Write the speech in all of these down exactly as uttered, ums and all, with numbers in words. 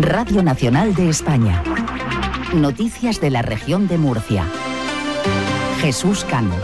Radio Nacional de España. Noticias de la región de Murcia. Jesús Cano.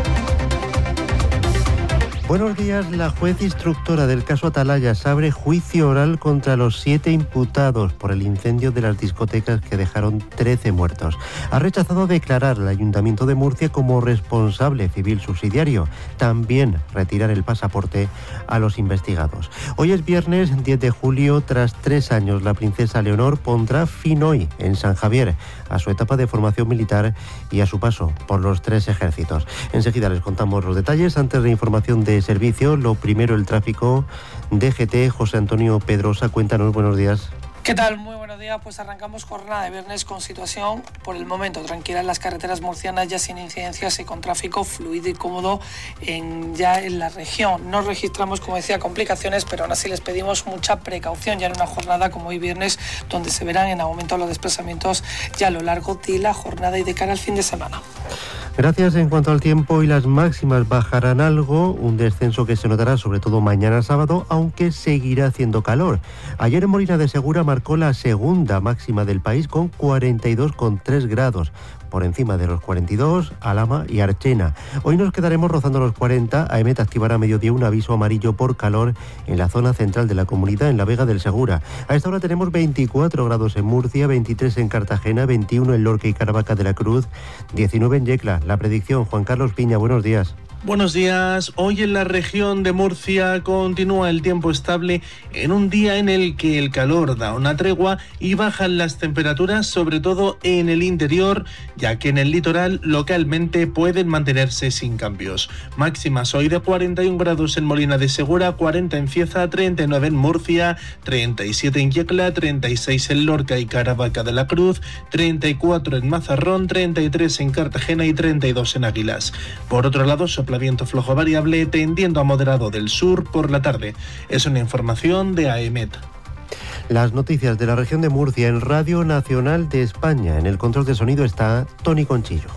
Buenos días. La juez instructora del caso Atalayas abre juicio oral contra los siete imputados por el incendio de las discotecas que dejaron trece muertos. Ha rechazado declarar al Ayuntamiento de Murcia como responsable civil subsidiario. También retirar el pasaporte a los investigados. Hoy es viernes diez de julio. Tras tres años, la princesa Leonor pondrá fin hoy en San Javier a su etapa de formación militar y a su paso por los tres ejércitos. Enseguida les contamos los detalles. Antes de información de servicio, lo primero, el tráfico. D G T, José Antonio Pedrosa, cuéntanos, buenos días. ¿Qué tal? Muy buenos días. Pues arrancamos jornada de viernes con situación por el momento tranquila en las carreteras murcianas, ya sin incidencias y con tráfico fluido y cómodo en, ya en la región. No registramos, como decía, complicaciones, pero aún así les pedimos mucha precaución ya en una jornada como hoy viernes, donde se verán en aumento los desplazamientos ya a lo largo de la jornada y de cara al fin de semana. Gracias. En cuanto al tiempo, y las máximas bajarán algo, un descenso que se notará sobre todo mañana sábado, aunque seguirá haciendo calor. Ayer en Molina de Segura marcó la segunda máxima del país con cuarenta y dos coma tres grados. Por encima de los cuarenta y dos, Alhama y Archena. Hoy nos quedaremos rozando los cuarenta. AEMET activará a mediodía un aviso amarillo por calor en la zona central de la comunidad, en la Vega del Segura. A esta hora tenemos veinticuatro grados en Murcia, veintitrés en Cartagena, veintiuno en Lorca y Caravaca de la Cruz, diecinueve en Yecla. La predicción, Juan Carlos Piña, buenos días. Buenos días. Hoy en la región de Murcia continúa el tiempo estable en un día en el que el calor da una tregua y bajan las temperaturas, sobre todo en el interior, ya que en el litoral localmente pueden mantenerse sin cambios. Máximas hoy de cuarenta y un grados en Molina de Segura, cuarenta en Cieza, treinta y nueve en Murcia, treinta y siete en Yecla, treinta y seis en Lorca y Caravaca de la Cruz, treinta y cuatro en Mazarrón, treinta y tres en Cartagena y treinta y dos en Águilas. Por otro lado, sopla viento flojo variable tendiendo a moderado del sur por la tarde. Es una información de AEMET. Las noticias de la región de Murcia en Radio Nacional de España. En el control de sonido está Tony Conchillo.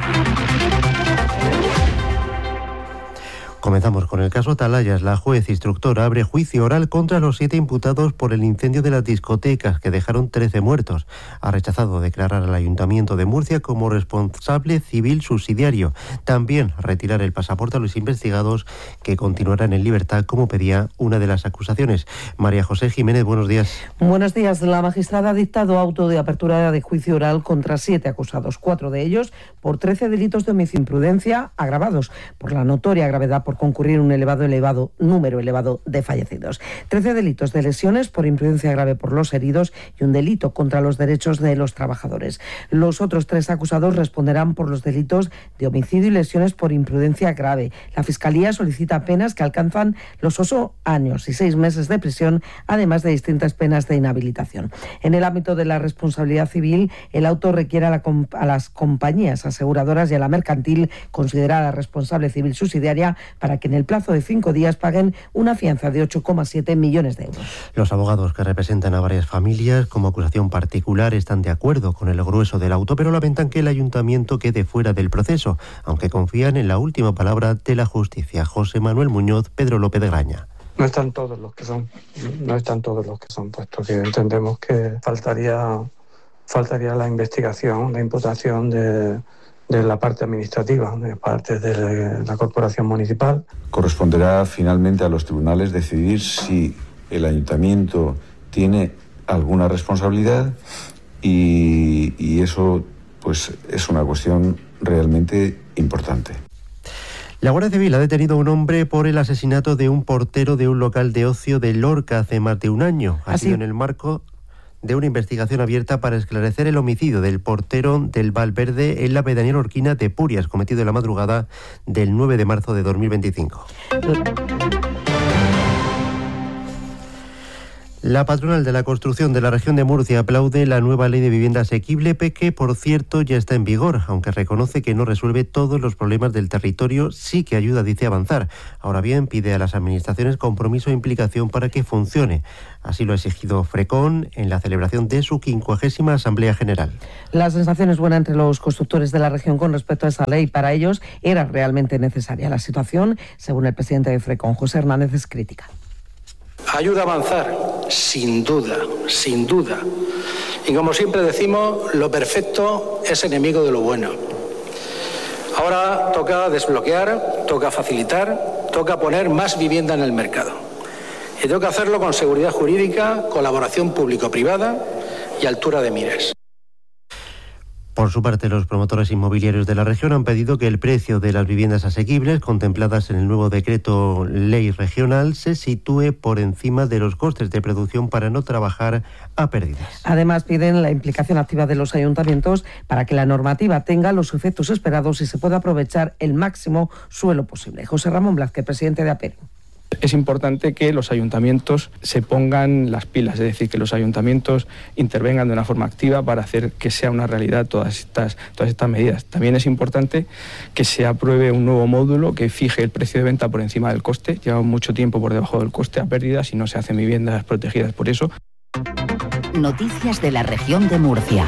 Comenzamos con el caso Atalayas. La juez instructora abre juicio oral contra los siete imputados por el incendio de las discotecas que dejaron trece muertos. Ha rechazado declarar al Ayuntamiento de Murcia como responsable civil subsidiario. También retirar el pasaporte a los investigados, que continuarán en libertad, como pedía una de las acusaciones. María José Jiménez, buenos días. Buenos días. La magistrada ha dictado auto de apertura de juicio oral contra siete acusados, cuatro de ellos por trece delitos de homicidio e imprudencia agravados por la notoria gravedad por concurrir un elevado elevado número elevado de fallecidos. trece delitos de lesiones por imprudencia grave por los heridos y un delito contra los derechos de los trabajadores. Los otros tres acusados responderán por los delitos de homicidio y lesiones por imprudencia grave. La Fiscalía solicita penas que alcanzan los ocho años y seis meses de prisión, además de distintas penas de inhabilitación. En el ámbito de la responsabilidad civil, el auto requiere a, la, a las compañías aseguradoras y a la mercantil considerada responsable civil subsidiaria para que en el plazo de cinco días paguen una fianza de ocho coma siete millones de euros. Los abogados que representan a varias familias como acusación particular están de acuerdo con el grueso del auto, pero lamentan que el ayuntamiento quede fuera del proceso, aunque confían en la última palabra de la justicia. José Manuel Muñoz, Pedro López de Graña. No están todos los que son, no están todos los que son, puesto que entendemos que faltaría, faltaría la investigación, la imputación de... de la parte administrativa, de parte de la corporación municipal. Corresponderá finalmente a los tribunales decidir si el ayuntamiento tiene alguna responsabilidad y, y eso pues es una cuestión realmente importante. La Guardia Civil ha detenido a un hombre por el asesinato de un portero de un local de ocio de Lorca hace más de un año. Ha sido en el marco de una investigación abierta para esclarecer el homicidio del portero del Valverde en la pedanía lorquina de Purias, cometido en la madrugada del nueve de marzo de dos mil veinticinco. La patronal de la construcción de la región de Murcia aplaude la nueva ley de vivienda asequible, que por cierto ya está en vigor, aunque reconoce que no resuelve todos los problemas del territorio, sí que ayuda, dice, a avanzar. Ahora bien, pide a las administraciones compromiso e implicación para que funcione. Así lo ha exigido Frecon en la celebración de su quincuagésima Asamblea General. La sensación es buena entre los constructores de la región con respecto a esa ley. Para ellos era realmente necesaria. La situación, según el presidente de Frecon, José Hernández, es crítica. ayuda a avanzar, sin duda, sin duda. Y como siempre decimos, lo perfecto es enemigo de lo bueno. Ahora toca desbloquear, toca facilitar, toca poner más vivienda en el mercado. Y toca hacerlo con seguridad jurídica, colaboración público-privada y altura de miras. Por su parte, los promotores inmobiliarios de la región han pedido que el precio de las viviendas asequibles contempladas en el nuevo decreto ley regional se sitúe por encima de los costes de producción para no trabajar a pérdidas. Además, piden la implicación activa de los ayuntamientos para que la normativa tenga los efectos esperados y se pueda aprovechar el máximo suelo posible. José Ramón Blázquez, presidente de APERU. Es importante que los ayuntamientos se pongan las pilas, es decir, que los ayuntamientos intervengan de una forma activa para hacer que sea una realidad todas estas, todas estas medidas. También es importante que se apruebe un nuevo módulo que fije el precio de venta por encima del coste. Lleva mucho tiempo por debajo del coste a pérdidas y no se hacen viviendas protegidas por eso. Noticias de la región de Murcia.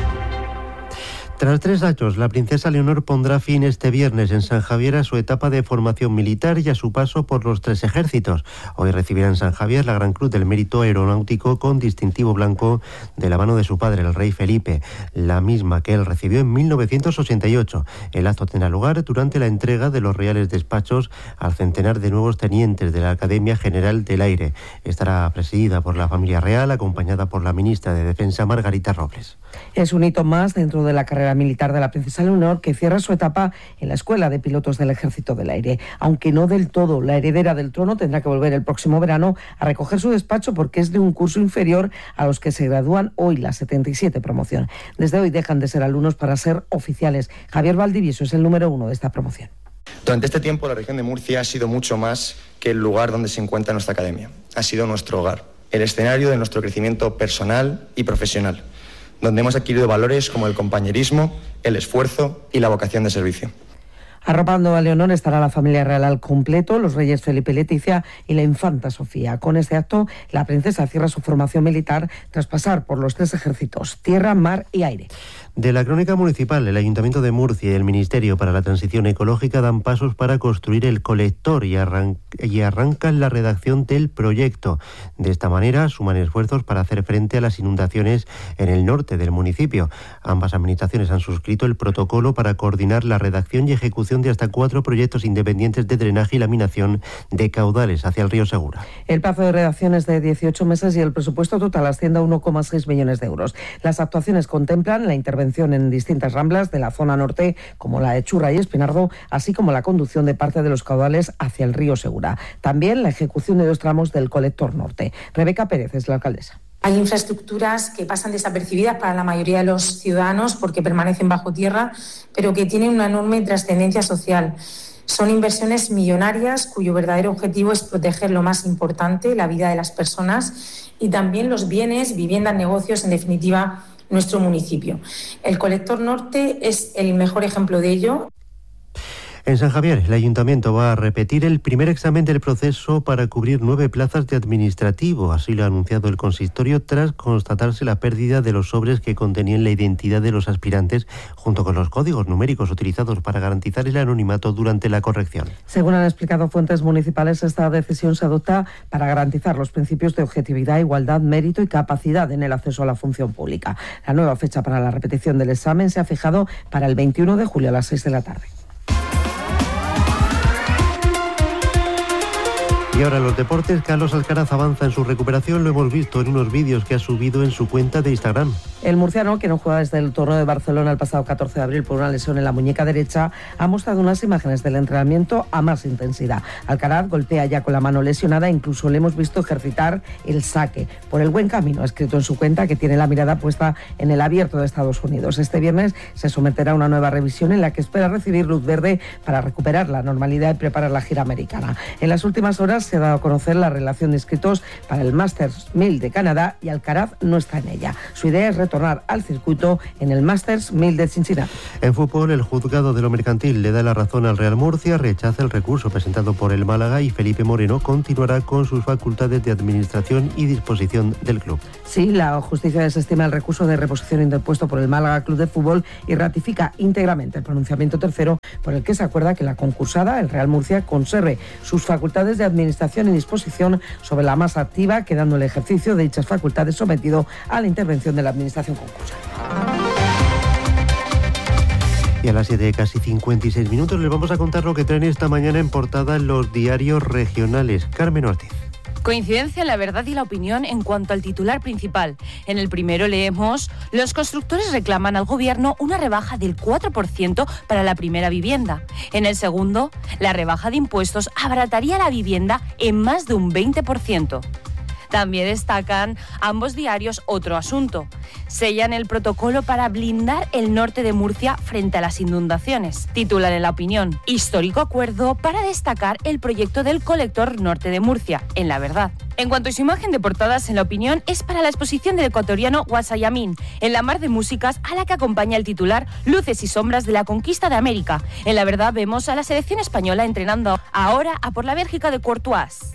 Tras tres años, la princesa Leonor pondrá fin este viernes en San Javier a su etapa de formación militar y a su paso por los tres ejércitos. Hoy recibirá en San Javier la Gran Cruz del Mérito Aeronáutico con distintivo blanco de la mano de su padre, el rey Felipe, la misma que él recibió en mil novecientos ochenta y ocho. El acto tendrá lugar durante la entrega de los reales despachos al centenar de nuevos tenientes de la Academia General del Aire. Estará presidida por la familia real, acompañada por la ministra de Defensa, Margarita Robles. Es un hito más dentro de la carrera militar de la princesa Leonor, que cierra su etapa en la Escuela de Pilotos del Ejército del Aire. Aunque no del todo, la heredera del trono tendrá que volver el próximo verano a recoger su despacho porque es de un curso inferior a los que se gradúan hoy, la setenta y siete promoción. Desde hoy dejan de ser alumnos para ser oficiales. Javier Valdivieso es el número uno de esta promoción. Durante este tiempo, la región de Murcia ha sido mucho más que el lugar donde se encuentra nuestra academia. Ha sido nuestro hogar, el escenario de nuestro crecimiento personal y profesional, donde hemos adquirido valores como el compañerismo, el esfuerzo y la vocación de servicio. Arropando a Leonor estará la familia real al completo, los reyes Felipe y Leticia y la infanta Sofía. Con este acto, la princesa cierra su formación militar tras pasar por los tres ejércitos, tierra, mar y aire. De la crónica municipal, el Ayuntamiento de Murcia y el Ministerio para la Transición Ecológica dan pasos para construir el colector y, arran- y arrancan la redacción del proyecto. De esta manera, suman esfuerzos para hacer frente a las inundaciones en el norte del municipio. Ambas administraciones han suscrito el protocolo para coordinar la redacción y ejecución de hasta cuatro proyectos independientes de drenaje y laminación de caudales hacia el río Segura. El plazo de redacción es de dieciocho meses y el presupuesto total asciende a uno coma seis millones de euros. Las actuaciones contemplan la intervención en distintas ramblas de la zona norte, como la de Churra y Espinardo, así como la conducción de parte de los caudales hacia el río Segura. También la ejecución de dos tramos del colector norte. Rebeca Pérez es la alcaldesa. Hay infraestructuras que pasan desapercibidas para la mayoría de los ciudadanos porque permanecen bajo tierra, pero que tienen una enorme trascendencia social. Son inversiones millonarias cuyo verdadero objetivo es proteger lo más importante, la vida de las personas y también los bienes, viviendas, negocios, en definitiva, nuestro municipio. El colector norte es el mejor ejemplo de ello. En San Javier, el Ayuntamiento va a repetir el primer examen del proceso para cubrir nueve plazas de administrativo. Así lo ha anunciado el consistorio tras constatarse la pérdida de los sobres que contenían la identidad de los aspirantes junto con los códigos numéricos utilizados para garantizar el anonimato durante la corrección. Según han explicado fuentes municipales, esta decisión se adopta para garantizar los principios de objetividad, igualdad, mérito y capacidad en el acceso a la función pública. La nueva fecha para la repetición del examen se ha fijado para el veintiuno de julio a las seis de la tarde. Y ahora los deportes. Carlos Alcaraz avanza en su recuperación, lo hemos visto en unos vídeos que ha subido en su cuenta de Instagram. El murciano, que no juega desde el torneo de Barcelona el pasado catorce de abril por una lesión en la muñeca derecha, ha mostrado unas imágenes del entrenamiento a más intensidad. Alcaraz golpea ya con la mano lesionada, incluso le hemos visto ejercitar el saque. Por el buen camino, ha escrito en su cuenta que tiene la mirada puesta en el Abierto de Estados Unidos. Este viernes se someterá a una nueva revisión en la que espera recibir luz verde para recuperar la normalidad y preparar la gira americana. En las últimas horas se ha dado a conocer la relación de inscritos para el Masters mil de Canadá y Alcaraz no está en ella. Su idea es retornar al circuito en el Masters mil de Cincinnati. En fútbol, el juzgado de lo mercantil le da la razón al Real Murcia, rechaza el recurso presentado por el Málaga y Felipe Moreno continuará con sus facultades de administración y disposición del club. Sí, la justicia desestima el recurso de reposición interpuesto por el Málaga Club de Fútbol y ratifica íntegramente el pronunciamiento tercero por el que se acuerda que la concursada, el Real Murcia, conserve sus facultades de administración administración y disposición sobre la masa activa, quedando el ejercicio de dichas facultades sometido a la intervención de la administración concursal. Y a las siete, casi cincuenta y seis minutos, les vamos a contar lo que traen esta mañana en portada los diarios regionales. Carmen Ortiz. Coincidencia en la verdad y la opinión en cuanto al titular principal. En el primero leemos: los constructores reclaman al gobierno una rebaja del cuatro por ciento para la primera vivienda. En el segundo, la rebaja de impuestos abarataría la vivienda en más de un veinte por ciento. También destacan ambos diarios otro asunto. Sellan el protocolo para blindar el norte de Murcia frente a las inundaciones. Titulan en La Opinión: histórico acuerdo para destacar el proyecto del colector norte de Murcia, en La Verdad. En cuanto a su imagen de portadas, en La Opinión es para la exposición del ecuatoriano Guasayamin, en la mar de músicas a la que acompaña el titular Luces y sombras de la conquista de América. En La Verdad vemos a la selección española entrenando ahora a por la Bélgica de Courtois.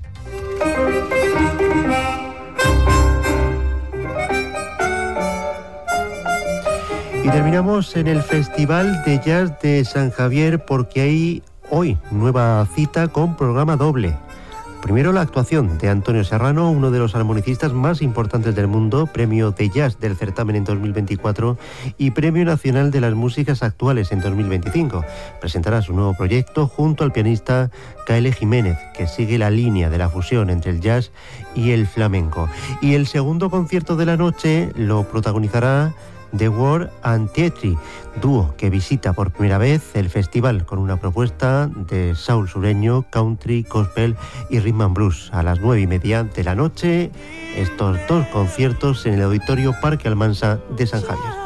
Y terminamos en el Festival de Jazz de San Javier, porque hay hoy nueva cita con programa doble. Primero, la actuación de Antonio Serrano, uno de los armonicistas más importantes del mundo, premio de jazz del certamen en dos mil veinticuatro y premio nacional de las músicas actuales en dos mil veinticinco. Presentará su nuevo proyecto junto al pianista Kaele Jiménez, que sigue la línea de la fusión entre el jazz y el flamenco. Y el segundo concierto de la noche lo protagonizará The World and Tietri, dúo que visita por primera vez el festival con una propuesta de soul sureño, country, gospel y rhythm and blues. A las nueve y media de la noche, estos dos conciertos en el Auditorio Parque Almansa de San Javier.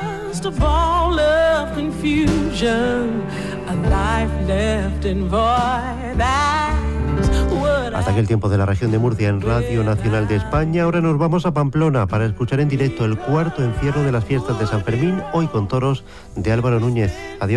Hasta aquí el tiempo de la región de Murcia en Radio Nacional de España. Ahora nos vamos a Pamplona para escuchar en directo el cuarto encierro de las fiestas de San Fermín, hoy con toros de Álvaro Núñez. Adiós.